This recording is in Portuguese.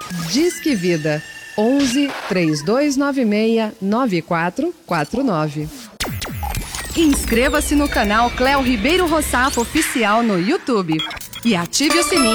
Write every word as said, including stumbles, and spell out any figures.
Disque Vida onze, três dois nove seis, nove quatro quatro nove. Inscreva-se no canal Cléo Ribeiro Rossafo Oficial no YouTube e ative o sininho